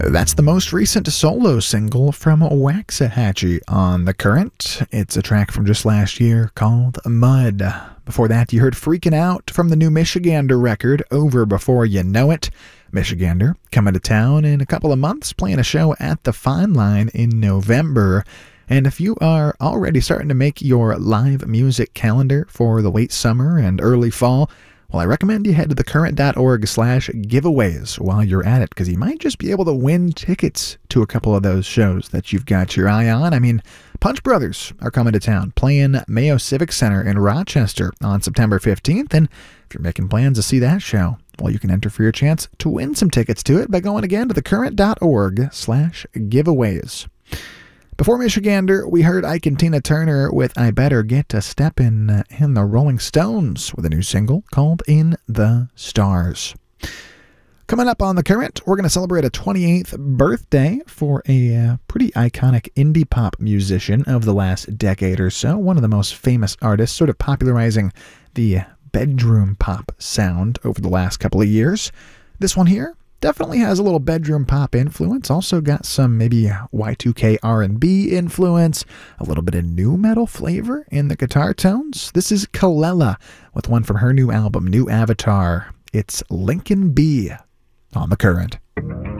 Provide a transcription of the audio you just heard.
That's the most recent solo single from Waxahachie on The Current. It's a track from just last year called Mud. Before that, you heard Freaking Out from the new Michigander record, Over Before You Know It. Michigander coming to town in a couple of months, playing a show at the Fine Line in November. And if you are already starting to make your live music calendar for the late summer and early fall, well, I recommend you head to thecurrent.org/giveaways while you're at it, because you might just be able to win tickets to a couple of those shows that you've got your eye on. I mean, Punch Brothers are coming to town, playing Mayo Civic Center in Rochester on September 15th, and if you're making plans to see that show, well, you can enter for your chance to win some tickets to it by going again to thecurrent.org/giveaways. Before Michigander, we heard Ike and Tina Turner with I Better Get to Steppin', and the Rolling Stones with a new single called In the Stars. Coming up on The Current, we're going to celebrate a 28th birthday for a pretty iconic indie pop musician of the last decade or so, one of the most famous artists, sort of popularizing the bedroom pop sound over the last couple of years. This one here definitely has a little bedroom pop influence, also got some maybe Y2K R&B influence, a little bit of nu metal flavor in the guitar tones. This is Kelela with one from her new album, New Avatar. It's Lincoln B on The Current.